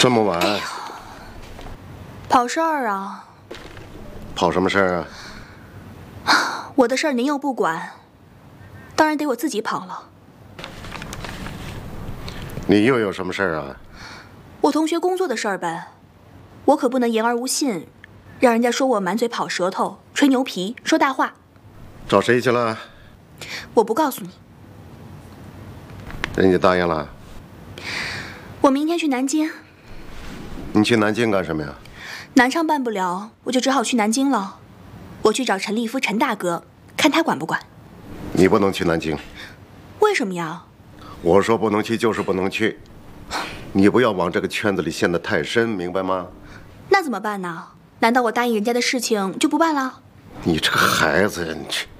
这么晚？ 跑事儿啊！ 跑什么事儿啊？我的事儿您又不管，当然得我自己跑了。 你又有什么事儿啊？ 我同学工作的事儿呗，我可不能言而无信，让人家说我满嘴跑舌头、吹牛皮、说大话。 找谁去了？ 我不告诉你。 人家答应了。 我明天去南京。 你去南京干什么呀？ 南昌办不了，我就只好去南京了。我去找陈立夫陈大哥，看他管不管。 你不能去南京。 为什么呀？ 我说不能去就是不能去。你不要往这个圈子里陷得太深，明白吗？ 那怎么办呢？难道我答应人家的事情就不办了？ 你这个孩子，你这……